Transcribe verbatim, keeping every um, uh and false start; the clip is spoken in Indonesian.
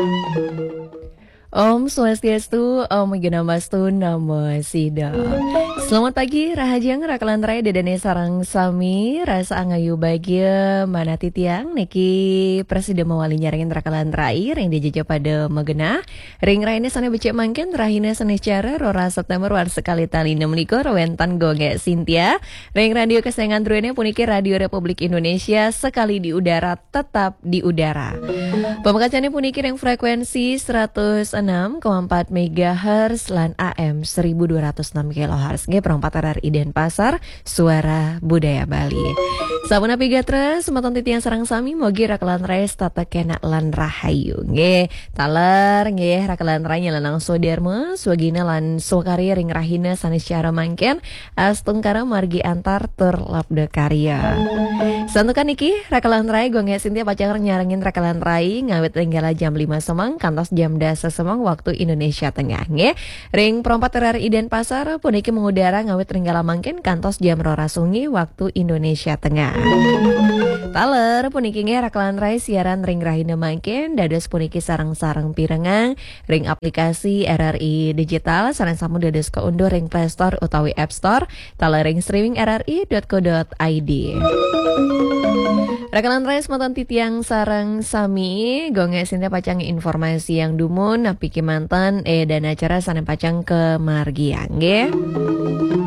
Om Swastiastu, Om Ginamastu, Namo Siddha. Selamat pagi, Rahajang, Rakalan Raya, Dedane Sarang Sami, Rasa Angayu Bagia, Mana Titiang, Neki Presiden Mawali Nyaringin Rakalan Raya, Ring Dijaja pada Megena, Ring Raine Sana Becek Mangken, Rahina Sana Cara, Rora September, War Sekali Tali Nemliko, Rawentan Goge Sintia, Ring Radio Kesayangan Druene, Puniki Radio Republik Indonesia, Sekali di Udara, Tetap di Udara. Pemekacannya puniki yang frekuensi seratus enam koma empat megahertz lan A M seribu dua ratus enam kilohertz. Nge perempat R R I Denpasar, Suara Budaya Bali. Sabuna pigatra sematon titiang sarang sami mogi rakalan raya stata kena lan rahayu. Nge taler nge rakalan raya lanang soderma swagina lan swakari ring rahina sanes cara mangken astungkara margi antar terlabda karya. Santukan iki rakalan raya gue nge Sintia pacar nyarengin rakalan raya ngawet ringgala jam lima semang kantos jam dasa semang waktu Indonesia Tengah nge ring perempat R R I Denpasar puniki mengudara ngawet ringgala mangken kantos jam rora sungi waktu Indonesia Tengah. Taler puniki nge rakalan rai siaran ring rahina mangken dados puniki sarang-sarang pirengang ring aplikasi R R I digital sareng samu dados keunduh ring Play Store utawi App Store taler ring streaming r r i dot co dot i d. Rakalan rai semoton titiang sarang sami gonge Sintia pacang informasi yang dumun napi kimantan eh dan acara sana pacang ke margiang nge.